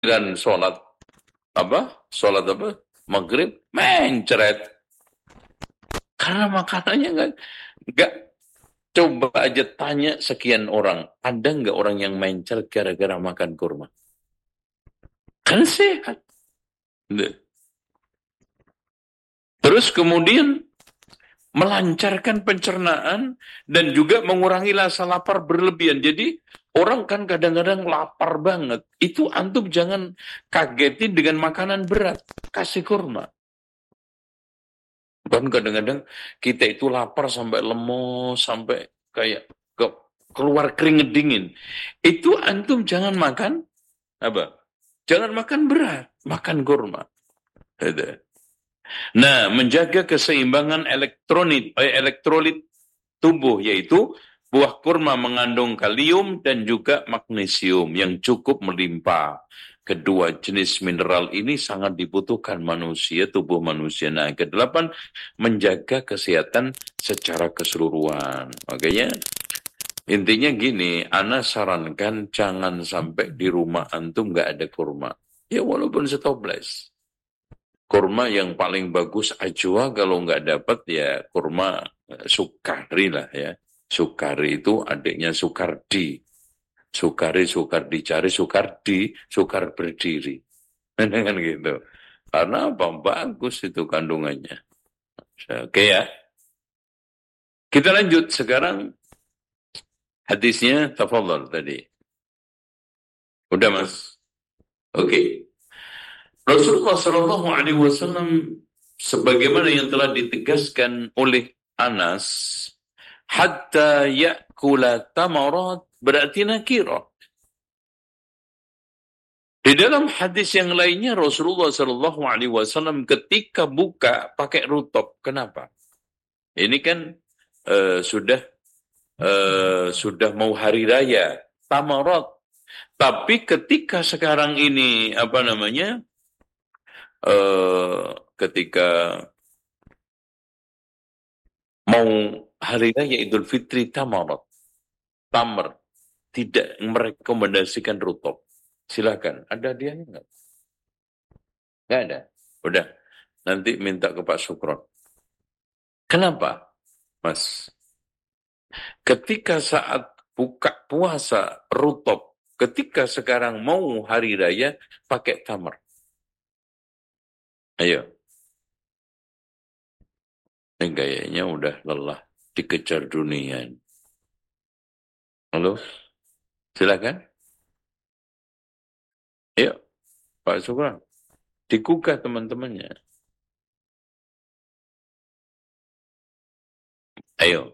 dan sholat maghrib mencret karena makanannya nggak. Coba aja tanya sekian orang, ada nggak orang yang mencret gara-gara makan kurma? Kan sehat. Terus kemudian melancarkan pencernaan dan juga mengurangi rasa lapar berlebihan. Jadi orang kan kadang-kadang lapar banget. Itu antum jangan kagetin dengan makanan berat. Kasih kurma. Kan kadang-kadang kita itu lapar sampai lemos, sampai kayak keluar keringet dingin. Itu antum jangan makan apa? Jangan makan berat, makan kurma. Nah, menjaga keseimbangan elektrolit tubuh, yaitu buah kurma mengandung kalium dan juga magnesium yang cukup melimpah. Kedua jenis mineral ini sangat dibutuhkan tubuh manusia. Nah, kedelapan, menjaga kesehatan secara keseluruhan. Makanya, intinya gini, ana sarankan jangan sampai di rumah antum nggak ada kurma. Ya, walaupun setoples. Kurma yang paling bagus ajwa, kalau nggak dapat ya kurma Sukari lah ya. Sukari itu adiknya Sukardi. Sukari, sukar dicari, Sukardi, sukar berdiri. Kan gitu. Karena apa? Bagus itu kandungannya. Oke ya. Kita lanjut sekarang hadisnya tafadhol tadi. Udah Mas? Oke. Rasulullah Shallallahu Alaihi Wasallam sebagaimana yang telah ditegaskan oleh Anas, hatta ya'kula tamarat berarti nakirah. Di dalam hadis yang lainnya Rasulullah Shallallahu Alaihi Wasallam ketika buka pakai rutop. Kenapa? Ini kan sudah mau hari raya tamarat. Tapi ketika sekarang ini ketika mau hari raya Idul Fitri tamar tidak merekomendasikan rutop. Silakan. Ada dia enggak? Enggak ada. Udah. Nanti minta ke Pak Sukron. Kenapa, Mas? Ketika saat buka puasa rutop, ketika sekarang mau hari raya pakai tamar. Ayo. Ini kayaknya udah lelah dikejar dunia. Halo? Silakan. Ayo, Pak Sukron. Digugah teman-temannya. Ayo.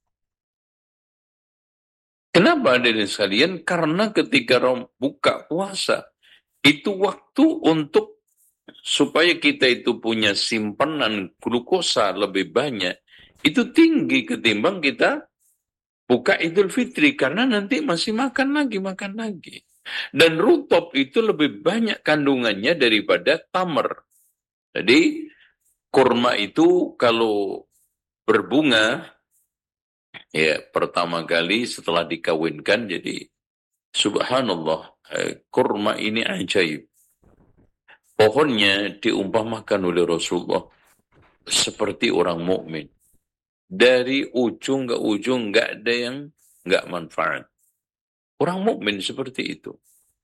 Kenapa hadirin sekalian? Karena ketika buka puasa, itu waktu untuk supaya kita itu punya simpanan glukosa lebih banyak, itu tinggi ketimbang kita buka Idul Fitri, karena nanti masih makan lagi. Dan rutop itu lebih banyak kandungannya daripada tamar. Jadi kurma itu kalau berbunga, ya pertama kali setelah dikawinkan, jadi subhanallah, kurma ini ajaib. Pohonnya diumpamakan oleh Rasulullah seperti orang mukmin. Dari ujung ke ujung nggak ada yang nggak manfaat. Orang mukmin seperti itu.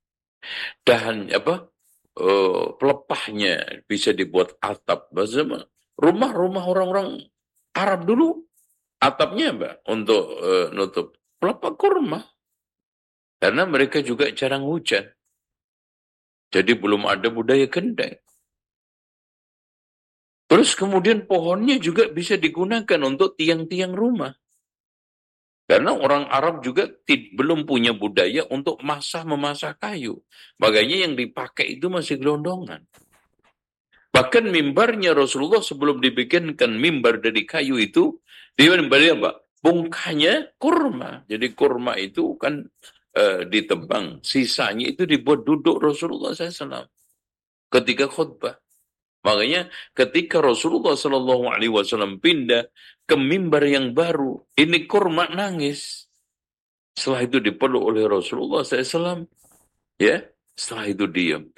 Pelepahnya bisa dibuat atap. Rumah-rumah orang-orang Arab dulu atapnya untuk nutup pelepah kurma. Karena mereka juga jarang hujan. Jadi belum ada budaya kendeng. Terus kemudian pohonnya juga bisa digunakan untuk tiang-tiang rumah. Karena orang Arab juga belum punya budaya untuk memasak kayu. Makanya yang dipakai itu masih gelondongan. Bahkan mimbarnya Rasulullah sebelum dibikinkan mimbar dari kayu itu, dia mimbarnya apa? Bungkahnya kurma. Jadi kurma itu kan ditebang. Sisanya itu dibuat duduk Rasulullah SAW ketika khutbah. Makanya ketika Rasulullah SAW pindah ke mimbar yang baru, ini kurma nangis. Setelah itu dipeluk oleh Rasulullah SAW, ya, Setelah itu diam.